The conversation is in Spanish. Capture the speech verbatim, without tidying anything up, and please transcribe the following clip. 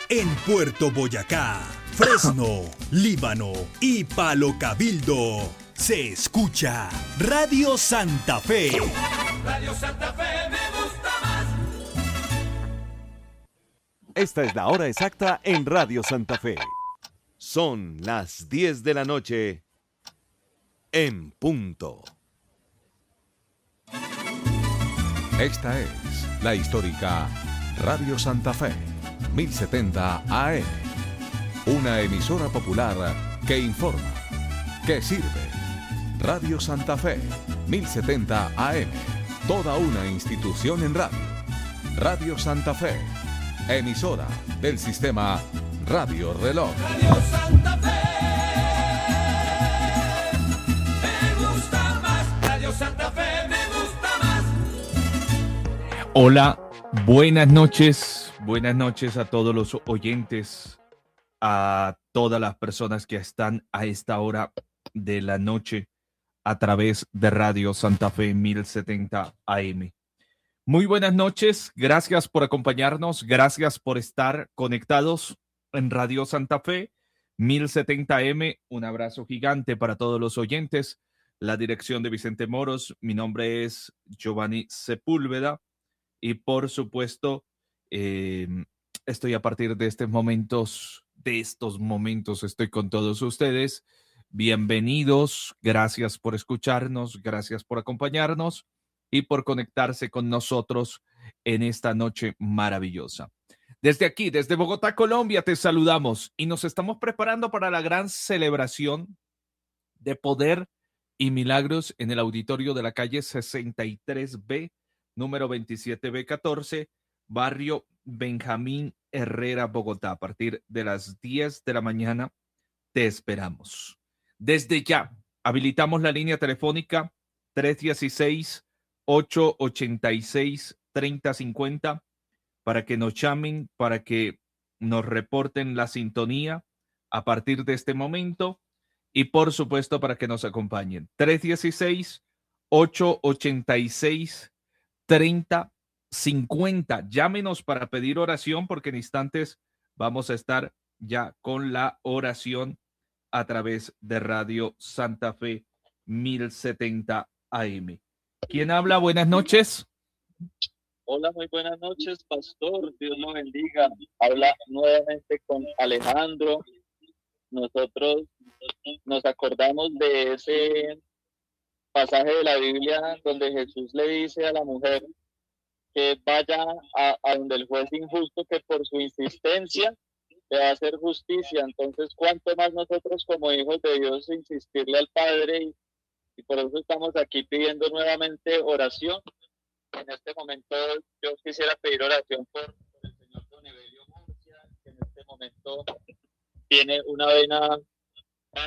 En Puerto Boyacá, Fresno, Líbano y Palo Cabildo se escucha Radio Santa Fe. Radio Santa Fe me gusta más. Esta es la hora exacta en Radio Santa Fe. Son las diez de la noche en punto. Esta es la histórica Radio Santa Fe, mil setenta A M. Una emisora popular que informa, que sirve. Radio Santa Fe, mil setenta A M. Toda una institución en radio. Radio Santa Fe, emisora del sistema Radio Reloj. Radio Santa Fe me gusta más. Radio Santa Fe me gusta más. Hola, buenas noches. Buenas noches a todos los oyentes, a todas las personas que están a esta hora de la noche a través de Radio Santa Fe mil setenta A M. Muy buenas noches, gracias por acompañarnos, gracias por estar conectados en Radio Santa Fe mil setenta A M. Un abrazo gigante para todos los oyentes. La dirección de Vicente Moros, mi nombre es Giovanni Sepúlveda y por supuesto eh, estoy a partir de estos momentos, de estos momentos estoy con todos ustedes. Bienvenidos, gracias por escucharnos, gracias por acompañarnos y por conectarse con nosotros en esta noche maravillosa. Desde aquí, desde Bogotá, Colombia, te saludamos y nos estamos preparando para la gran celebración de poder y milagros en el auditorio de la calle sesenta y tres B, número veintisiete B catorce, barrio Benjamín Herrera, Bogotá. A partir de las diez de la mañana te esperamos. Desde ya, habilitamos la línea telefónica tres uno seis, ocho ocho seis, tres cero cinco cero para que nos llamen, para que nos reporten la sintonía a partir de este momento y por supuesto para que nos acompañen. tres uno seis, ocho ocho seis, tres cero cinco cero. Llámenos para pedir oración porque en instantes vamos a estar ya con la oración a través de Radio Santa Fe mil setenta A M. ¿Quién habla? Buenas noches. Hola, muy buenas noches, pastor. Dios lo bendiga. Habla nuevamente con Alejandro. Nosotros nos acordamos de ese pasaje de la Biblia donde Jesús le dice a la mujer que vaya a, a donde el juez injusto, que por su insistencia le va a hacer justicia. Entonces, ¿cuánto más nosotros como hijos de Dios insistirle al Padre? Y, y por eso estamos aquí pidiendo nuevamente oración. En este momento yo quisiera pedir oración por, por el señor Don Evelio Murcia, que en este momento tiene una vena